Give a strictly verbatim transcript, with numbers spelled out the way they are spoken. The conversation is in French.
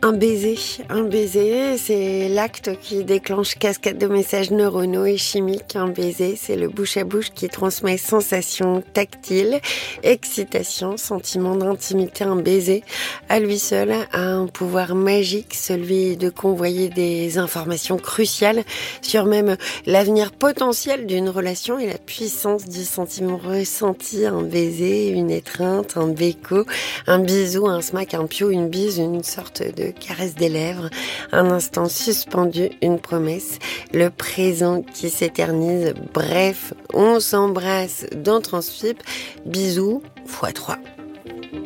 Un baiser, un baiser, c'est l'acte qui déclenche cascade de messages neuronaux et chimiques. Un baiser, c'est le bouche à bouche qui transmet sensations tactiles, excitation, sentiment d'intimité. Un baiser, à lui seul, a un pouvoir magique, celui de convoyer des informations cruciales sur même l'avenir potentiel d'une relation et la puissance du sentiment ressenti. Un baiser, une étreinte, un béco, un bisou, un smack, un piou, une bise, une sorte de caresse des lèvres, un instant suspendu, une promesse, le présent qui s'éternise. Bref, on s'embrasse dans Transfip. Bisous fois trois.